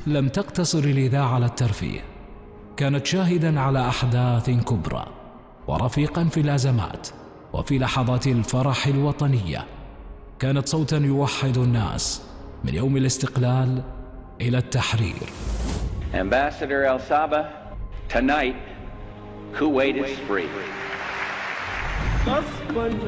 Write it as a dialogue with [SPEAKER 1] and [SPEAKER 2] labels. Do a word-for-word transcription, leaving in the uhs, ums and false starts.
[SPEAKER 1] لم تقتصر الإذاعة على الترفيه، كانت شاهداً على أحداث كبرى ورفيقاً في الأزمات وفي لحظات الفرح الوطنية. كانت صوتاً يوحد الناس من يوم الاستقلال إلى التحرير.
[SPEAKER 2] Ambassador El Saba, tonight Kuwait is free.